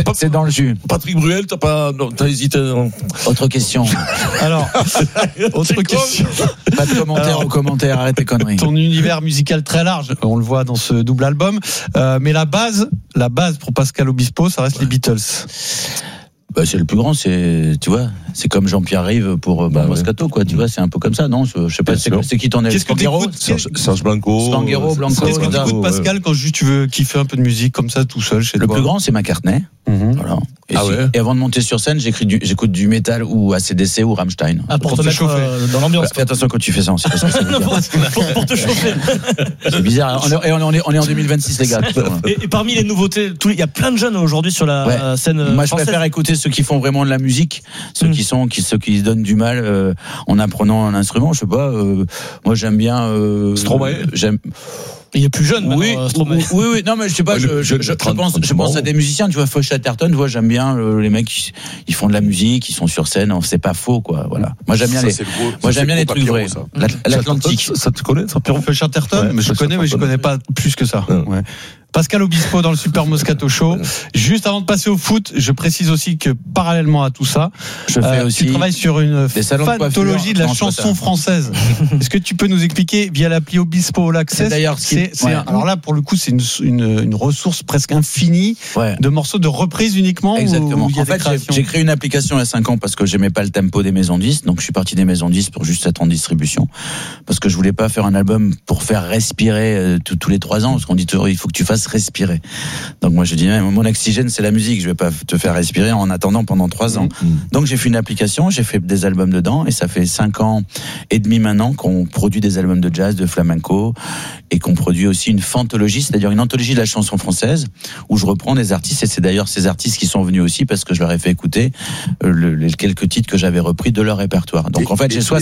C'est dans le jus. Patrick Bruel, t'as hésité. Autre question. Alors, autre question. Pas de commentaires, arrête tes conneries. Ton univers musical très large, on le voit dans ce double album. Mais la base pour Pascal Obispo, ça reste les Beatles. C'est le plus grand, c'est comme Jean-Pierre Rive pour Moscato, quoi. Tu vois, c'est un peu comme ça, non? Je sais pas, c'est qui ton Qu'est-ce que t'écoutes? Serge Blanco. Blanco. Qu'est-ce que t'écoutes, Pascal, quand juste tu veux kiffer un peu de musique comme ça, tout seul chez toi? Le plus grand, c'est McCartney. Voilà. Et avant de monter sur scène, j'écoute du métal ou AC/DC ou Rammstein. Pour te mettre dans l'ambiance. Fais attention quand tu fais ça, on sait pas ce que ça veut dire. Pour te chauffer. C'est bizarre. On est en 2026, les gars. Et parmi les nouveautés, il y a plein de jeunes aujourd'hui sur la scène Moi, je française. préfère écouter ceux qui font vraiment de la musique, ceux qui se donnent du mal en apprenant un instrument. Je sais pas. Moi, j'aime bien. Stromae. Il est plus jeune. Oui. Non, mais je sais pas. Je pense à des musiciens. Tu vois, Foch Chatterton. Tu vois, j'aime bien les mecs. Ils font de la musique. Ils sont sur scène. C'est pas faux, quoi. Voilà. Moi, j'aime bien les trucs vrais. L'Atlantique. Ça te connaît, ça, Pierrot? Foch Chatterton, mais je connais, mais je connais pas plus que ça. Ouais. Pascal Obispo dans le Super Moscato Show. Juste avant de passer au foot, je précise aussi que parallèlement à tout ça, tu travailles sur une fanthologie de la chanson française. Est-ce que tu peux nous expliquer via l'appli Obispo All Access? D'ailleurs, alors là, pour le coup, c'est une ressource presque infinie de morceaux de reprise uniquement. Exactement. En fait, j'ai créé une application il y a 5 ans parce que j'aimais pas le tempo des maisons de disques. Donc, je suis parti des maisons de disques pour juste être en distribution. Parce que je voulais pas faire un album pour faire respirer tous les 3 ans. Parce qu'on dit toujours, il faut que tu fasses respirer. Donc moi je dis mon oxygène c'est la musique, je vais pas te faire respirer en attendant pendant 3 ans. Donc j'ai fait une application, j'ai fait des albums dedans et ça fait 5 ans et demi maintenant qu'on produit des albums de jazz, de flamenco et qu'on produit aussi une fanthologie, c'est-à-dire une anthologie de la chanson française où je reprends des artistes et c'est d'ailleurs ces artistes qui sont venus aussi parce que je leur ai fait écouter les quelques titres que j'avais repris de leur répertoire. Donc en fait j'ai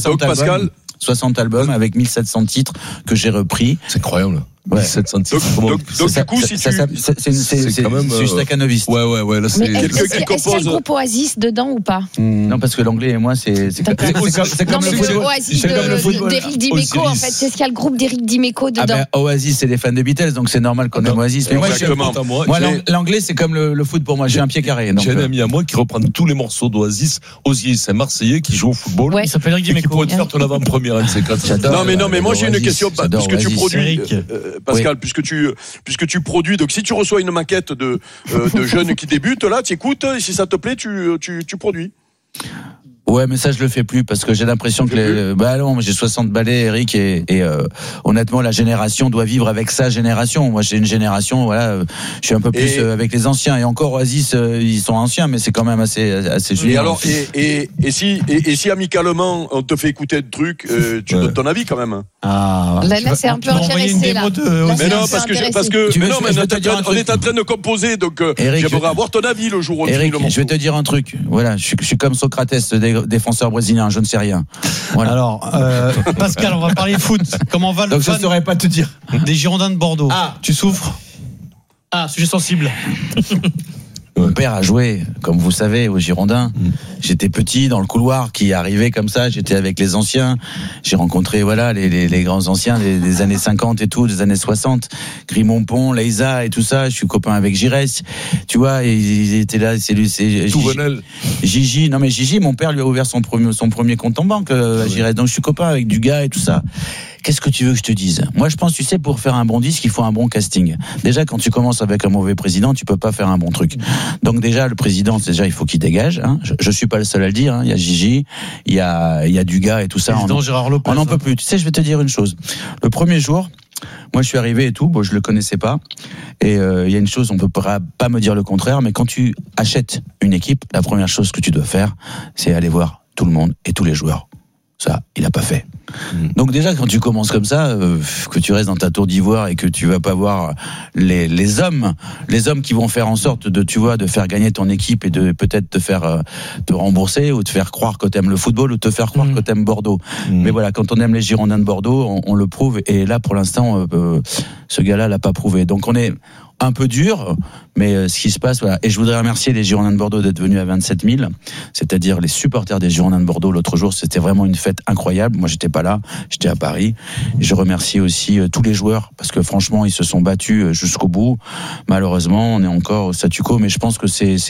60 albums avec 1700 titres que j'ai repris. C'est incroyable. Ouais. 700 titres. Donc du coup, si tu... C'est quand même staccanoviste. Ouais. Là, c'est quelqu'un qui compose. Est-ce qu'il y a le groupe Oasis dedans ou pas? Non, parce que l'anglais et moi, c'est comme le football. Oasis d'Éric Dimeco, en fait. Est-ce qu'il y a le groupe d'Éric Dimeco dedans? Oasis, c'est des fans de Beatles, donc c'est normal qu'on aime Oasis. Mais moi, l'anglais, c'est comme le foot pour moi. J'ai un pied carré. J'ai un ami à moi qui reprend tous les morceaux d'Oasis. Oasis, c'est un Marseillais qui joue au football. Il s'appelle Éric Dimeco. Qui pourrait te faire ton avant-première. Non, mais moi j'ai une question. Puisque tu produis, Pascal, puisque tu produis, donc si tu reçois une maquette de jeunes qui débutent, là, tu écoutes, et si ça te plaît, tu produis. Ouais, mais ça je le fais plus parce que j'ai l'impression que non, j'ai 60 balais, Eric, et honnêtement la génération doit vivre avec sa génération. Moi j'ai une génération, voilà, je suis un peu plus avec les anciens et encore Oasis, ils sont anciens, mais c'est quand même assez junior. Et alors si amicalement on te fait écouter de trucs, tu donnes ton avis quand même. Là c'est un peu intéressé là. Mais non, parce que on est en train de composer, donc j'aimerais avoir ton avis le jour où on finit le morceau. Je vais te dire un truc. Voilà, je suis comme Socrates, défenseur brésilien, je ne sais rien. Voilà. Alors, Pascal, on va parler foot. Comment va le Donc je ne saurais pas te dire. Des Girondins de Bordeaux. Tu souffres? Sujet sensible. Mon père a joué, comme vous savez, aux Girondins. J'étais petit dans le couloir qui arrivait comme ça. J'étais avec les anciens. J'ai rencontré les grands anciens des années 50 et tout, des années 60. Grimont-Pont, Leïsa et tout ça. Je suis copain avec Giresse. Tu vois, ils étaient là. C'est Gigi. Non mais Gigi, mon père lui a ouvert son premier compte en banque à Giresse. Donc je suis copain avec Dugas et tout ça. Qu'est-ce que tu veux que je te dise? Moi, je pense, tu sais, pour faire un bon disque, il faut un bon casting. Déjà, quand tu commences avec un mauvais président, tu peux pas faire un bon truc. Donc déjà, le président, il faut qu'il dégage. Hein. Je suis pas le seul à le dire. Hein. Il y a Gigi, il y a Dugas et tout ça. Gérard Lopez. On n'en peut plus. Tu sais, je vais te dire une chose. Le premier jour, moi, je suis arrivé et tout. Bon, je le connaissais pas. Et il y a une chose, on peut pas me dire le contraire. Mais quand tu achètes une équipe, la première chose que tu dois faire, c'est aller voir tout le monde et tous les joueurs. Ça, il a pas fait. Donc déjà, quand tu commences comme ça, que tu restes dans ta tour d'ivoire et que tu vas pas voir les hommes qui vont faire en sorte de faire gagner ton équipe et de peut-être te rembourser ou te faire croire que t'aimes le football ou te faire croire que t'aimes Bordeaux. Mais voilà, quand on aime les Girondins de Bordeaux, on le prouve. Et là, pour l'instant, ce gars-là l'a pas prouvé. Donc on est un peu dur, mais ce qui se passe, voilà. Et je voudrais remercier les Girondins de Bordeaux d'être venus à 27 000, c'est-à-dire les supporters des Girondins de Bordeaux. L'autre jour, c'était vraiment une fête incroyable. Moi, j'étais pas là, j'étais à Paris. Et je remercie aussi tous les joueurs, parce que franchement, ils se sont battus jusqu'au bout. Malheureusement, on est encore au statu quo, mais je pense que c'est